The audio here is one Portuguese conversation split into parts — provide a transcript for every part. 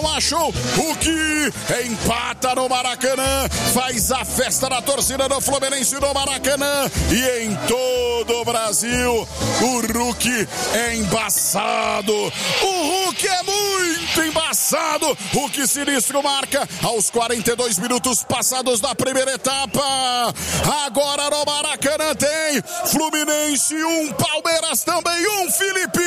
Achou, Hulk empata no Maracanã, faz a festa da torcida do Fluminense no Maracanã e em todo o Brasil. O Hulk é embaçado, o Hulk é muito embaçado. Hulk sinistro marca aos 42 minutos passados da primeira etapa. Agora no Maracanã tem Fluminense 1, Palmeiras também 1, Felipe.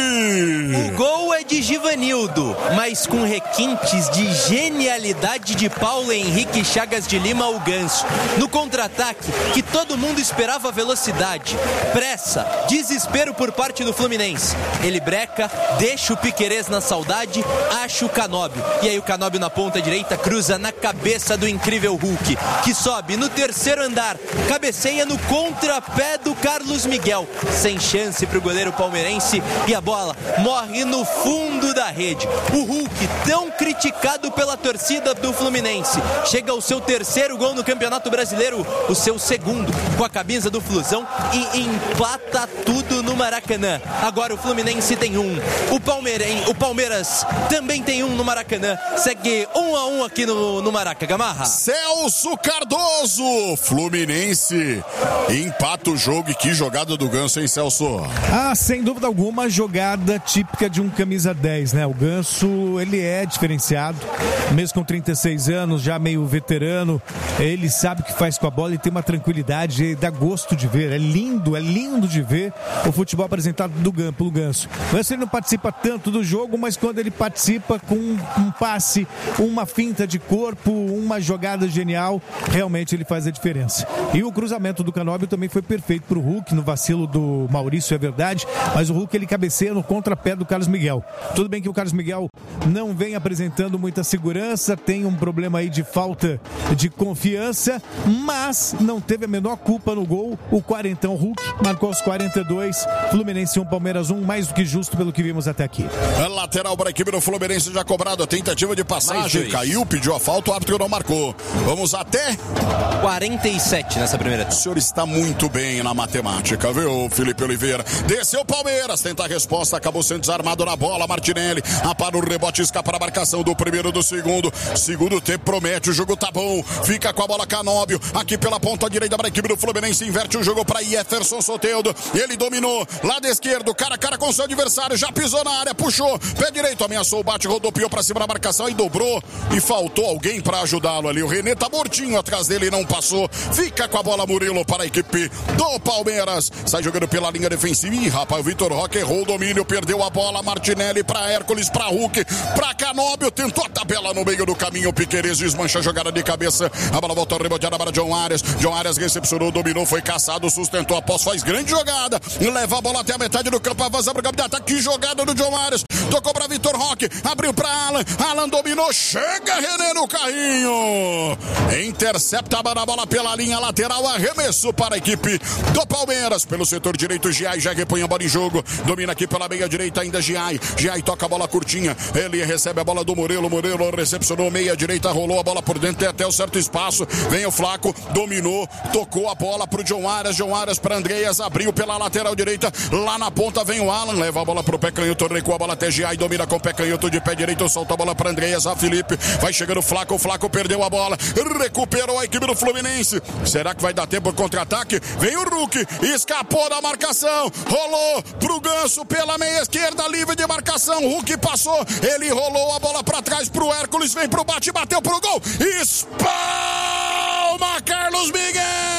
O gol é de Givanildo, mas com requintes de genialidade de Paulo Henrique Chagas de Lima, o Ganso. No contra-ataque, que todo mundo esperava velocidade, pressa, desespero por parte do Fluminense. Ele breca, deixa o Piquerez na saudade, acha o Canóbio. E aí o Canóbio na ponta direita cruza na cabeça do incrível Hulk, que sobe no terceiro andar, cabeceia no contrapé do Carlos Miguel. Sem chance para o goleiro palmeirense e a bola morre no fundo da rede. O Hulk, tão criticado pela torcida do Fluminense, chega ao seu terceiro gol no Campeonato Brasileiro, o seu segundo com a camisa do Flusão, e empata tudo no Maracanã. Agora o Fluminense tem um, o Palmeiras também tem um no Maracanã. Segue 1-1 aqui no Maraca, Gamarra. Celso Cardoso, Fluminense empata o jogo. E que jogada do Ganso, hein, Celso? Sem dúvida alguma, jogada típica de um camisa 10, né? O Ganso, ele é diferenciado, mesmo com 36 anos, já meio veterano, ele sabe o que faz com a bola e tem uma tranquilidade, dá gosto de ver, é lindo de ver o futebol apresentado pelo Ganso. O Ganso, ele não participa tanto do jogo, mas quando ele participa com um passe, uma finta de corpo, uma jogada genial, realmente ele faz a diferença. E o cruzamento do Canóbio também foi perfeito pro Hulk, no vacilo do Maurício, é verdade, mas o Hulk, ele cabeceia no contrapé do Carlos Miguel. Tudo bem que o Carlos Miguel não vem apresentando muita segurança, tem um problema aí de falta de confiança, mas não teve a menor culpa no gol. O quarentão Hulk marcou aos 42, Fluminense 1, Palmeiras 1, mais do que justo pelo que vimos até aqui. A lateral para a equipe do Fluminense já cobrado, a tentativa de passagem, caiu, pediu a falta, o árbitro não marcou. Vamos até 47 nessa primeira. O senhor está muito bem na matemática, viu, Felipe Oliveira? Desceu o Palmeiras, tenta a resposta, acabou sendo desarmado na bola, Martinelli, para o rebote, escapa a marcação do primeiro, do segundo. Segundo tempo promete, o jogo tá bom, fica com a bola Canóbio, aqui pela ponta direita para a equipe do Fluminense, inverte o jogo para Jefferson Soteldo, ele dominou, lado esquerdo, cara a cara com seu adversário, já pisou na área, puxou, pé direito, ameaçou o bate, rodopiou para cima da marcação e dobrou, e faltou alguém para ajudá-lo ali, o René tá mortinho atrás dele e não passou, fica com a bola Murilo para a equipe do Palmeiras, sai jogando pela linha defensiva, e rapaz, o Vitor Roque errou o domínio, perdeu a bola, Martinelli para Hércules, para Hulk, para Canóbio, tentou a tabela no meio do caminho, Piquerez desmancha a jogada de cabeça, a bola voltou reboteada para John Arias recepcionou, dominou, foi caçado, sustentou a posse, faz grande jogada, leva a bola até a metade do campo, avança para o campo de ataque, que jogada do John Arias, tocou para Vitor Roque, abriu para Alan dominou, chega René no carrinho, intercepta a bola pela linha lateral, arremesso para a equipe do Palmeiras, pelo setor direito, Giai já repõe a bola em jogo, domina aqui pela meia direita ainda Giai toca a bola curtinha, ele recebe a bola do Murilo recepcionou meia direita, rolou a bola por dentro até o certo espaço, vem o Flaco, dominou, tocou a bola pro John Arias para Andreas, abriu pela lateral direita, lá na ponta vem o Alan, leva a bola pro pé canhoto, recua a bola até Giai, domina com o pé canhoto de pé direito, solta a bola para Andreas, a Felipe, vai chegando o Flaco perdeu a bola, recuperou a equipe do Fluminense, será que vai dar tempo de contra-ataque? Vem o Hulk, escapou da marcação, rolou pro Ganso pela meia esquerda, livre de marcação, Hulk passou, ele rolou a bola pra trás pro Hércules, vem pro bate, bateu pro gol, espalma Carlos Miguel,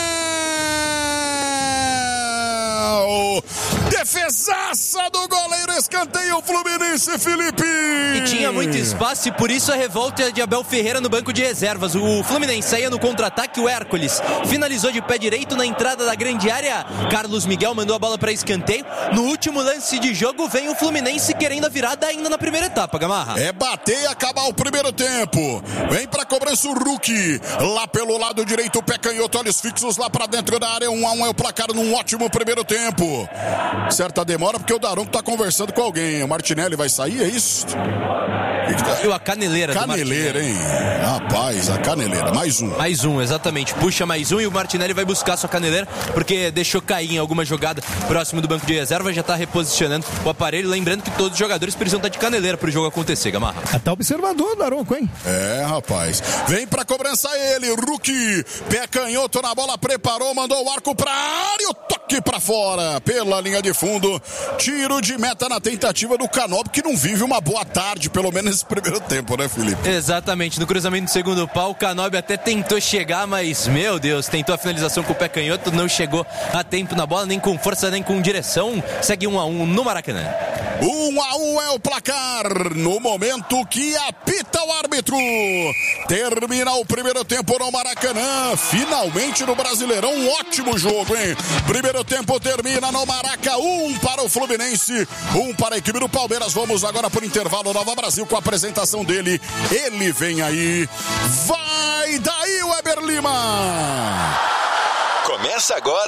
defesaça do goleiro, escanteio Fluminense, Felipe. E tinha muito espaço e por isso a revolta de Abel Ferreira no banco de reservas. O Fluminense saía no contra-ataque, o Hércules finalizou de pé direito na entrada da grande área, Carlos Miguel mandou a bola para escanteio. No último lance de jogo vem o Fluminense querendo a virada ainda na primeira etapa, Gamarra. É bater e acabar o primeiro tempo, vem pra cobrança o Hulk, lá pelo lado direito, o pé canhoto, olhos fixos lá pra dentro da área, 1-1 é o placar num ótimo primeiro tempo. Certa demora porque o Daronco tá conversando com alguém, o Martinelli vai sair, é isso? E a caneleira do Martinelli. Caneleira, hein? Rapaz, a caneleira. Mais um, exatamente. Puxa mais um e o Martinelli vai buscar sua caneleira, porque deixou cair em alguma jogada próximo do banco de reserva, já tá reposicionando o aparelho. Lembrando que todos os jogadores precisam estar de caneleira pro jogo acontecer, Gamarra. Tá observador, Daronco, hein? Rapaz. Vem pra cobrança ele, Hulk. Pé canhoto na bola, preparou, mandou o arco pra área e o toque pra fora. Pela linha de fundo, tiro de meta na tentativa do Canóbio, que não vive uma boa tarde, pelo menos nesse primeiro tempo, né, Felipe? Exatamente, no cruzamento do segundo pau, o Canóbio até tentou chegar, mas, meu Deus, tentou a finalização com o pé canhoto, não chegou a tempo na bola, nem com força, nem com direção. Segue 1-1 no Maracanã. 1-1 é o placar, no momento que apita o árbitro. Termina o primeiro tempo no Maracanã, finalmente no Brasileirão, um ótimo jogo, hein? Primeiro tempo termina no Maraca, 1 para o Fluminense, 1 para a equipe do Palmeiras. Vamos agora por intervalo, Nova Brasil, com a apresentação dele. Ele vem aí, vai daí, Weber Lima! Começa agora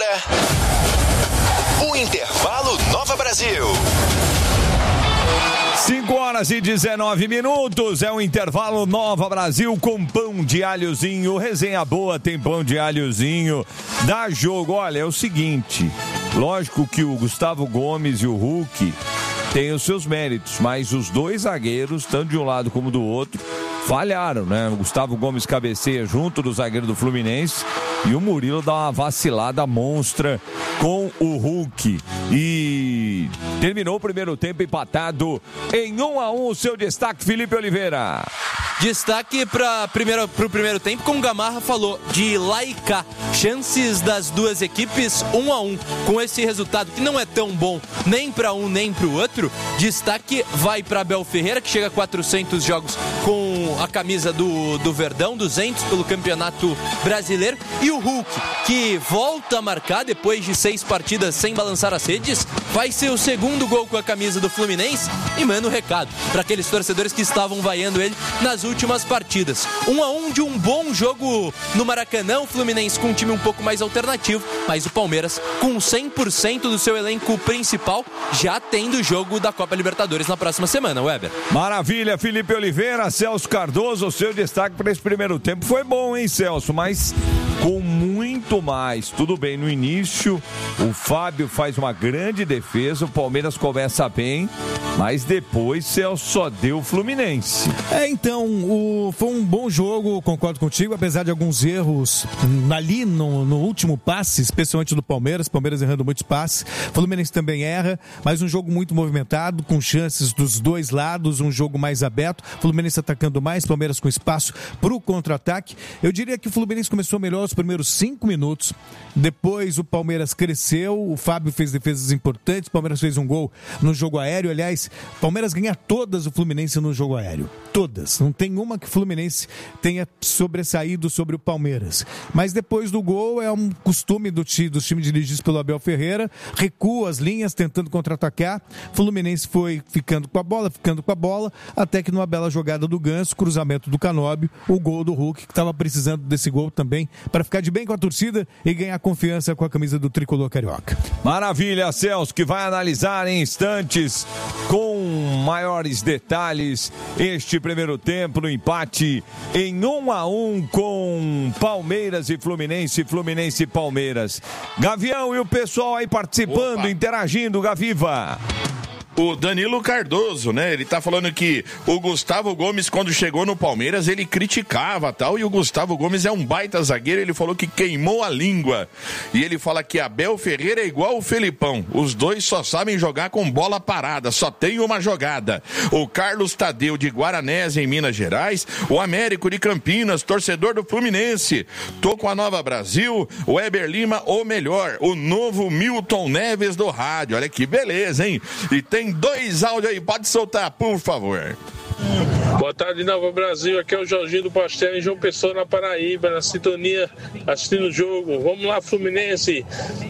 o Intervalo Nova Brasil. 5h19, é o Intervalo Nova Brasil com pão de alhozinho, resenha boa, tem pão de alhozinho, dá jogo. Olha, é o seguinte, lógico que o Gustavo Gomes e o Hulk têm os seus méritos, mas os dois zagueiros, tanto de um lado como do outro, falharam, né? O Gustavo Gomes cabeceia junto do zagueiro do Fluminense e o Murilo dá uma vacilada monstra com o Hulk. E terminou o primeiro tempo empatado em 1-1. O seu destaque, Felipe Oliveira. Destaque para o primeiro tempo, como o Gamarra falou, de lá e cá. Chances das duas equipes 1-1. Com esse resultado que não é tão bom nem para um nem para o outro, destaque vai para Abel Ferreira, que chega a 400 jogos com a camisa do Verdão, 200 pelo Campeonato Brasileiro. E o Hulk, que volta a marcar depois de 6 partidas sem balançar as redes, vai ser o segundo gol com a camisa do Fluminense e manda um recado para aqueles torcedores que estavam vaiando ele nas últimas partidas. 1-1 de um bom jogo no Maracanã, o Fluminense com um time um pouco mais alternativo, mas o Palmeiras com 100% do seu elenco principal, já tendo o jogo da Copa Libertadores na próxima semana, Weber. Maravilha, Felipe Oliveira. Celso Cardoso, o seu destaque para esse primeiro tempo foi bom, hein, Celso? Mas com muito mais. Tudo bem, no início o Fábio faz uma grande defesa, o Palmeiras começa bem, mas depois Celso só deu o Fluminense. Então, foi um bom jogo, concordo contigo, apesar de alguns erros ali no último passe, especialmente do Palmeiras errando muitos passes. O Fluminense também erra, mas um jogo muito movimentado, com chances dos dois lados, um jogo mais aberto. O Fluminense atacando mais, Palmeiras com espaço para o contra-ataque. Eu diria que o Fluminense começou melhor os primeiros 5 minutos, depois o Palmeiras cresceu, o Fábio fez defesas importantes, o Palmeiras fez um gol no jogo aéreo. Aliás, o Palmeiras ganha todas o Fluminense no jogo aéreo, todas, não tem uma que o Fluminense tenha sobressaído sobre o Palmeiras, mas depois do gol é um costume dos times dirigidos pelo Abel Ferreira, recua as linhas tentando contra-atacar, o Fluminense foi ficando com a bola, até que numa bela jogada do Ganso, cruzamento do Canóbio, o gol do Hulk, que estava precisando desse gol também, para ficar de bem com a torcida e ganhar confiança com a camisa do tricolor carioca. Maravilha, Celso, que vai analisar em instantes com maiores detalhes este primeiro tempo no empate em 1-1 com Palmeiras e Fluminense e Palmeiras. Gavião e o pessoal aí participando, interagindo, Gaviva. O Danilo Cardoso, né? Ele tá falando que o Gustavo Gomes, quando chegou no Palmeiras, ele criticava tal, e o Gustavo Gomes é um baita zagueiro, ele falou que queimou a língua. E ele fala que Abel Ferreira é igual o Felipão, os dois só sabem jogar com bola parada, só tem uma jogada. O Carlos Tadeu de Guaranésia, em Minas Gerais, o Américo de Campinas, torcedor do Fluminense. Tô com a Nova Brasil, o Weber Lima, o melhor, o novo Milton Neves do rádio. Olha que beleza, hein? E tem 2 áudios aí, pode soltar, por favor. Boa tarde, Nova Brasil, aqui é o Jorginho do Pastel em João Pessoa, na Paraíba, na sintonia, assistindo o jogo. Vamos lá, Fluminense,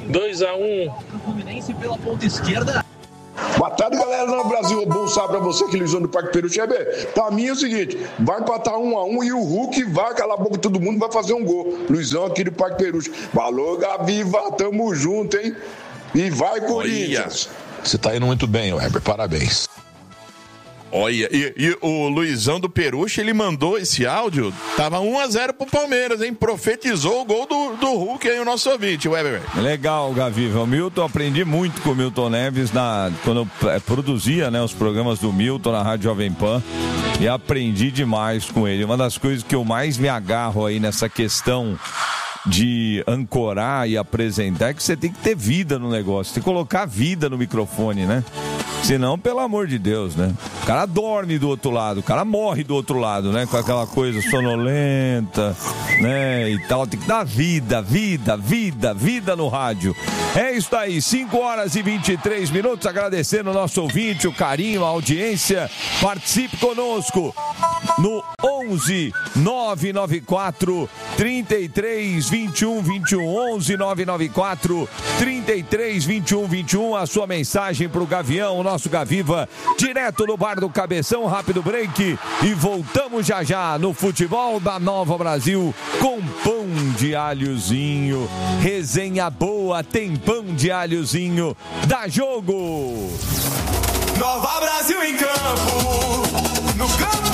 2-1. Fluminense pela ponta esquerda. Boa tarde, galera do Nova Brasil. Bom sábado pra você, que Luizão do Parque Peruche. Pra mim é o seguinte, vai empatar 1-1 e o Hulk vai calar a boca de todo mundo, vai fazer um gol. Luizão aqui do Parque Peruche. Valeu, Gaviva, tamo junto, hein? E vai, Corinthians. Você tá indo muito bem, Weber, parabéns. Olha, e o Luizão do Peruche, ele mandou esse áudio, tava 1-0 pro Palmeiras, hein? Profetizou o gol do Hulk aí, o nosso ouvinte, Weber. Legal, Gaviva. O Milton, aprendi muito com o Milton Neves quando eu produzia, né, os programas do Milton na Rádio Jovem Pan, e aprendi demais com ele. Uma das coisas que eu mais me agarro aí nessa questão de ancorar e apresentar é que você tem que ter vida no negócio, tem que colocar vida no microfone, né? Senão, pelo amor de Deus, né? O cara dorme do outro lado, o cara morre do outro lado, né? Com aquela coisa sonolenta, né? E tal, tem que dar vida no rádio. É isso aí, 5h23, agradecendo o nosso ouvinte, o carinho, a audiência. Participe conosco no 11 994 33 21 21, 11 994 33 21 21. A sua mensagem pro Gavião, o nosso Gaviva, direto no Bar do Cabeção. Rápido break e voltamos já no futebol da Nova Brasil com pão de alhozinho. Resenha boa, tem pão de alhozinho. Dá jogo! Nova Brasil em campo, no campo.